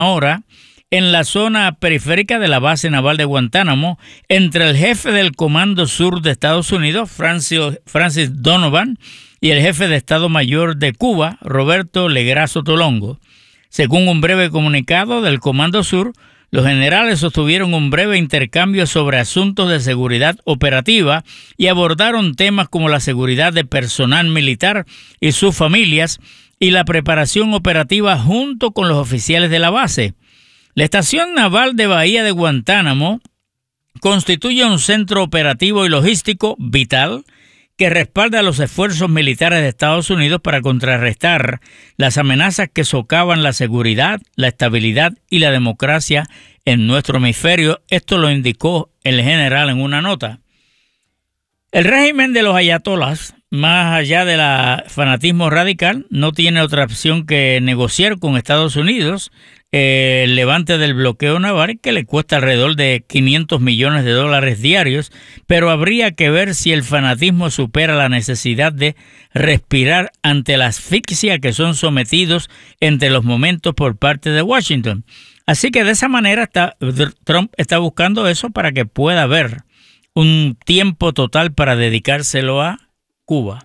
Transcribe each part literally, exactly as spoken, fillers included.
hora en la zona periférica de la base naval de Guantánamo entre el jefe del Comando Sur de Estados Unidos, Francis, Francis Donovan, y el jefe de Estado Mayor de Cuba, Roberto Legrazo Tolongo. Según un breve comunicado del Comando Sur, los generales sostuvieron un breve intercambio sobre asuntos de seguridad operativa y abordaron temas como la seguridad de personal militar y sus familias y la preparación operativa junto con los oficiales de la base. La estación naval de Bahía de Guantánamo constituye un centro operativo y logístico vital que respalda los esfuerzos militares de Estados Unidos para contrarrestar las amenazas que socavan la seguridad, la estabilidad y la democracia en nuestro hemisferio. Esto lo indicó el general en una nota. El régimen de los ayatolás, más allá del fanatismo radical, no tiene otra opción que negociar con Estados Unidos eh, el levante del bloqueo naval, que le cuesta alrededor de quinientos millones de dólares diarios, pero habría que ver si el fanatismo supera la necesidad de respirar ante la asfixia que son sometidos entre los momentos por parte de Washington. Así que de esa manera está, Trump está buscando eso para que pueda haber un tiempo total para dedicárselo a Cuba.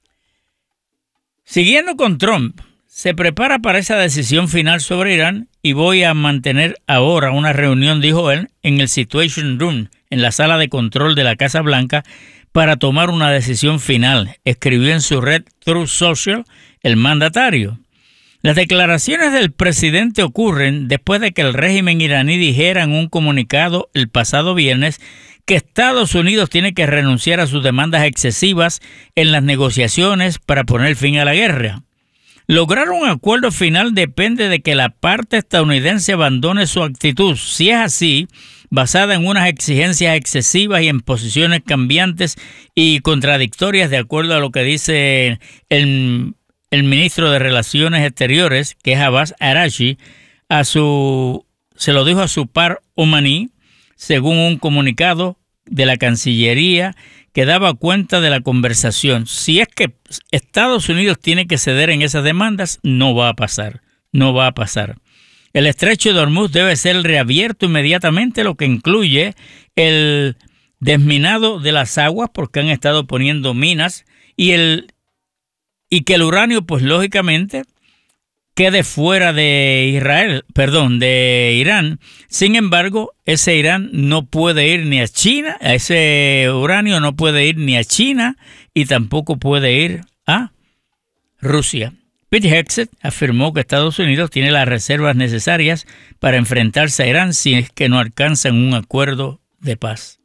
Siguiendo con Trump, se prepara para esa decisión final sobre Irán y voy a mantener ahora una reunión, dijo él, en el Situation Room, en la sala de control de la Casa Blanca, para tomar una decisión final, escribió en su red Truth Social el mandatario. Las declaraciones del presidente ocurren después de que el régimen iraní dijera en un comunicado el pasado viernes que Estados Unidos tiene que renunciar a sus demandas excesivas en las negociaciones para poner fin a la guerra. Lograr un acuerdo final depende de que la parte estadounidense abandone su actitud. Si es así, basada en unas exigencias excesivas y en posiciones cambiantes y contradictorias, de acuerdo a lo que dice el, el ministro de Relaciones Exteriores, que es Abbas Araghchi, a su, se lo dijo a su par omaní, según un comunicado de la Cancillería que daba cuenta de la conversación. Si es que Estados Unidos tiene que ceder en esas demandas, no va a pasar, no va a pasar. El estrecho de Hormuz debe ser reabierto inmediatamente, lo que incluye el desminado de las aguas, porque han estado poniendo minas, y, el, y que el uranio, pues lógicamente, quede fuera de Israel, perdón, de Irán. Sin embargo, ese Irán no puede ir ni a China, ese uranio no puede ir ni a China y tampoco puede ir a Rusia. Pete Hegseth afirmó que Estados Unidos tiene las reservas necesarias para enfrentarse a Irán si es que no alcanzan un acuerdo de paz.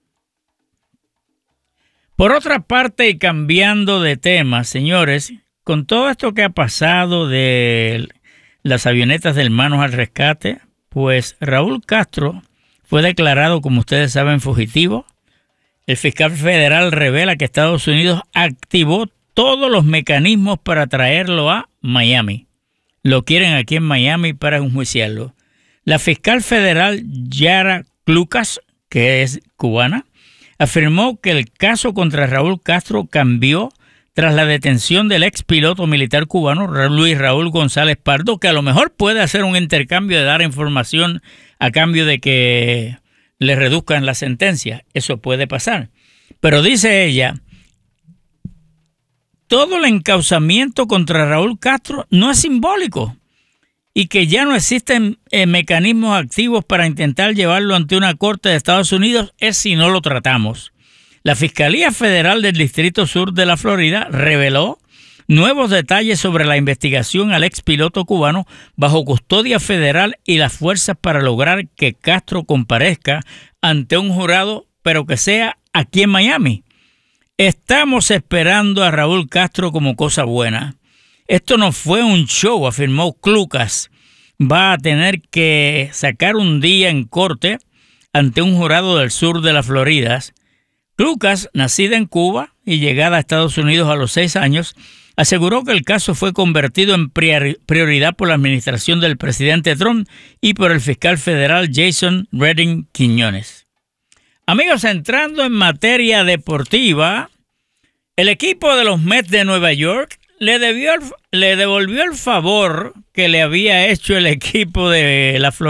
Por otra parte, y cambiando de tema, señores, con todo esto que ha pasado de las avionetas del Manos al Rescate, pues Raúl Castro fue declarado, como ustedes saben, fugitivo. El fiscal federal revela que Estados Unidos activó todos los mecanismos para traerlo a Miami. Lo quieren aquí en Miami para enjuiciarlo. La fiscal federal Yara Clucas, que es cubana, afirmó que el caso contra Raúl Castro cambió tras la detención del ex piloto militar cubano Luis Raúl González Pardo, que a lo mejor puede hacer un intercambio de dar información a cambio de que le reduzcan la sentencia. Eso puede pasar. Pero dice ella, todo el encauzamiento contra Raúl Castro no es simbólico y que ya no existen eh, mecanismos activos para intentar llevarlo ante una corte de Estados Unidos es si no lo tratamos. La Fiscalía Federal del Distrito Sur de la Florida reveló nuevos detalles sobre la investigación al expiloto cubano bajo custodia federal y las fuerzas para lograr que Castro comparezca ante un jurado, pero que sea aquí en Miami. Estamos esperando a Raúl Castro como cosa buena. Esto no fue un show, afirmó Clucas. Va a tener que sacar un día en corte ante un jurado del sur de la Florida. Clucas, nacida en Cuba y llegada a Estados Unidos a los seis años, aseguró que el caso fue convertido en prioridad por la administración del presidente Trump y por el fiscal federal Jason Redding Quiñones. Amigos, entrando en materia deportiva, el equipo de los Mets de Nueva York le, debió el, le devolvió el favor que le había hecho el equipo de la Florida